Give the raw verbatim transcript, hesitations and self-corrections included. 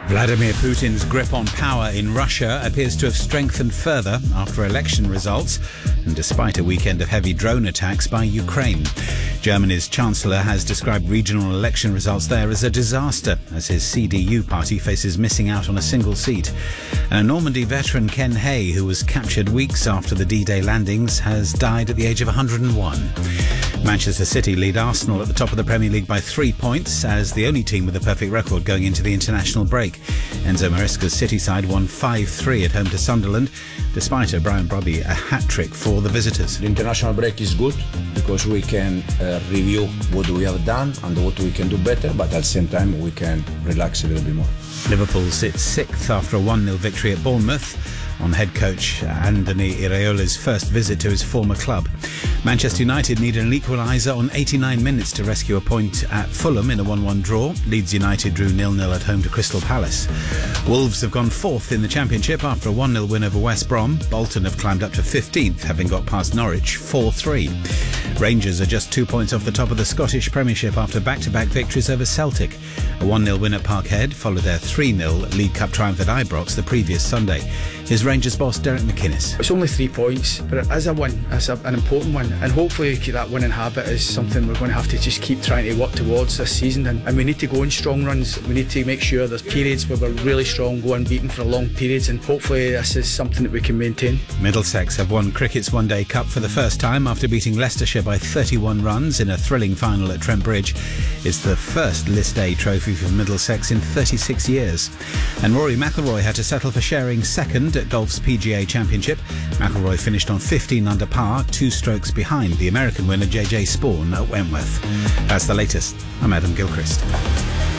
Vladimir Putin's grip on power in Russia appears to have strengthened further after election results and despite a weekend of heavy drone attacks by Ukraine. Germany's Chancellor has described regional election results there as a disaster as his C D U party faces missing out on a single seat. And a Normandy veteran, Ken Hay, who was captured weeks after the D-Day landings, has died at the age of one hundred and one. Manchester City lead Arsenal at the top of the Premier League by three points as the only team with a perfect record going into the international break. Enzo Maresca's City side won five three at home to Sunderland, despite O'Brien Brobby a hat-trick for the visitors. The international break is good because we can uh, review what we have done and what we can do better, but at the same time we can relax a little bit more. Liverpool sits sixth after a one nil victory at Bournemouth on head coach Andoni Iraola's first visit to his former club. Manchester United needed an equaliser on eighty-nine minutes to rescue a point at Fulham in a one one draw. Leeds United drew nil nil at home to Crystal Palace. Wolves have gone fourth in the Championship after a one nil win over West Brom. Bolton have climbed up to fifteenth, having got past Norwich four three. Rangers are just two points off the top of the Scottish Premiership after back-to-back victories over Celtic. A one nil win at Parkhead followed their three nil League Cup triumph at Ibrox the previous Sunday. Here's Rangers boss Derek McInnes. It's only three points, but it is a win. It's a, an important one, and hopefully that winning habit is something we're going to have to just keep trying to work towards this season. And, and we need to go in strong runs. We need to make sure there's periods where we're really strong, go unbeaten for long periods, and hopefully this is something that we can maintain. Middlesex have won Cricket's One Day Cup for the first time after beating Leicestershire by thirty-one runs in a thrilling final at Trent Bridge. It's the first List A trophy for Middlesex in thirty-six years. And Rory McIlroy had to settle for sharing second at golf's P G A Championship. McIlroy finished on fifteen under par, two strokes behind the American winner J J Spaun at Wentworth. That's the latest. I'm Adam Gilchrist.